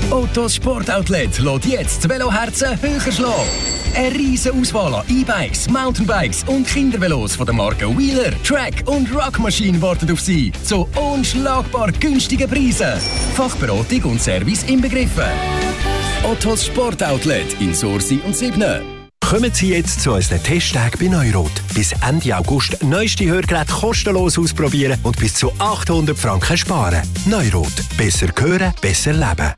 Ottos Sportoutlet lässt jetzt die Veloherzen höher schlagen. Eine riesen Auswahl an E-Bikes, Mountainbikes und Kindervelos von den Marken Wheeler, Track und Rock Machine warten auf Sie zu unschlagbar günstigen Preisen. Fachberatung und Service inbegriffen. Ottos Sportoutlet in Sursi und Sibne. Kommen Sie jetzt zu unseren Testtagen bei Neurot. Bis Ende August neueste Hörgeräte kostenlos ausprobieren und bis zu 800 Franken sparen. Neurot. Besser hören, besser leben.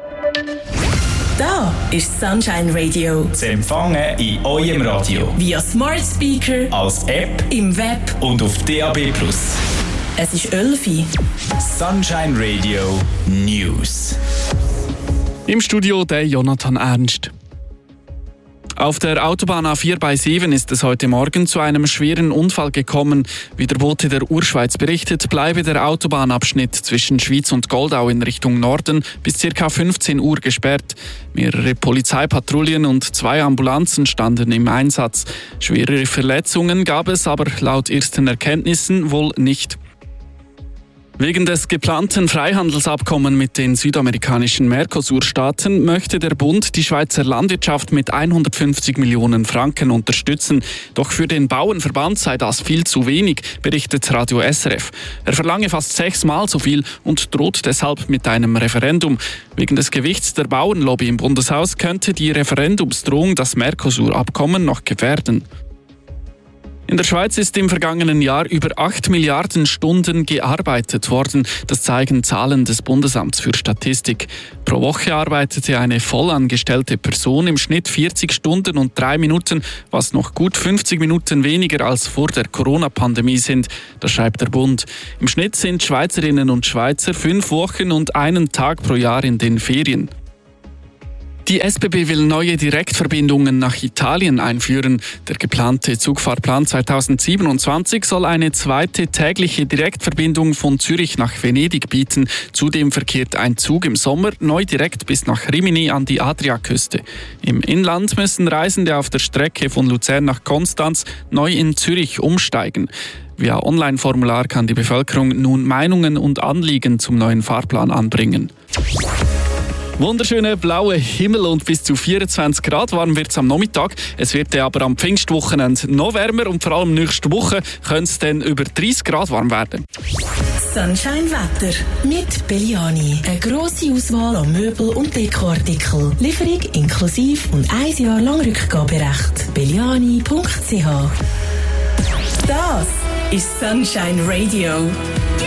Da ist Sunshine Radio. Zu empfangen in eurem Radio. Via Smart Speaker, als App, im Web und auf DAB+. Es ist 11. Sunshine Radio News. Im Studio der Jonathan Ernst. Auf der Autobahn A4 bei Seven ist es heute Morgen zu einem schweren Unfall gekommen. Wie der Bote der Urschweiz berichtet, bleibe der Autobahnabschnitt zwischen Schwyz und Goldau in Richtung Norden bis ca. 15 Uhr gesperrt. Mehrere Polizeipatrouillen und 2 Ambulanzen standen im Einsatz. Schwerere Verletzungen gab es aber laut ersten Erkenntnissen wohl nicht. Wegen des geplanten Freihandelsabkommens mit den südamerikanischen Mercosur-Staaten möchte der Bund die Schweizer Landwirtschaft mit 150 Millionen Franken unterstützen. Doch für den Bauernverband sei das viel zu wenig, berichtet Radio SRF. Er verlange fast 6-mal so viel und droht deshalb mit einem Referendum. Wegen des Gewichts der Bauernlobby im Bundeshaus könnte die Referendumsdrohung das Mercosur-Abkommen noch gefährden. In der Schweiz ist im vergangenen Jahr über 8 Milliarden Stunden gearbeitet worden. Das zeigen Zahlen des Bundesamts für Statistik. Pro Woche arbeitete eine vollangestellte Person im Schnitt 40 Stunden und 3 Minuten, was noch gut 50 Minuten weniger als vor der Corona-Pandemie sind. Das schreibt der Bund. Im Schnitt sind Schweizerinnen und Schweizer 5 Wochen und 1 Tag pro Jahr in den Ferien. Die SBB will neue Direktverbindungen nach Italien einführen. Der geplante Zugfahrplan 2027 soll eine zweite tägliche Direktverbindung von Zürich nach Venedig bieten. Zudem verkehrt ein Zug im Sommer neu direkt bis nach Rimini an die Adriaküste. Im Inland müssen Reisende auf der Strecke von Luzern nach Konstanz neu in Zürich umsteigen. Via Online-Formular kann die Bevölkerung nun Meinungen und Anliegen zum neuen Fahrplan anbringen. Wunderschöner blauer Himmel und bis zu 24 Grad warm wird es am Nachmittag. Es wird aber am Pfingstwochenende noch wärmer und vor allem nächste Woche könnte es dann über 30 Grad warm werden. Sunshine Wetter mit Belliani. Eine grosse Auswahl an Möbel- und Dekoartikel. Lieferung inklusive und 1 Jahr lang Rückgaberecht. belliani.ch. Das ist Sunshine Radio.